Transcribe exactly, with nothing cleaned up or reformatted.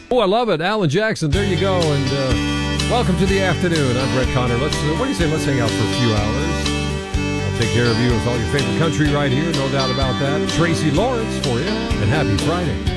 Oh, I love it. Alan Jackson, there you go. And uh, welcome to the afternoon. I'm Brett Connor. Let's, uh, what do you say? Let's hang out for a few hours. I'll take care of you with all your favorite country right here. No doubt about that. Tracy Lawrence for you. And happy Friday.